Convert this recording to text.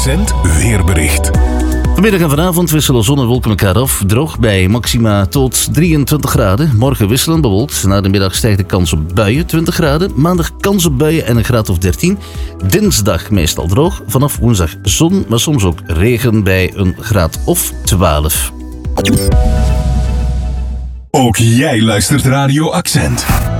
Accent weerbericht. Vanmiddag en vanavond wisselen zon en wolken elkaar af. Droog bij maxima tot 23 graden. Morgen wisselend bewolkt. Na de middag stijgt de kans op buien, 20 graden. Maandag kans op buien en een graad of 13. Dinsdag meestal droog. Vanaf woensdag zon, maar soms ook regen bij een graad of 12. Ook jij luistert Radio Accent.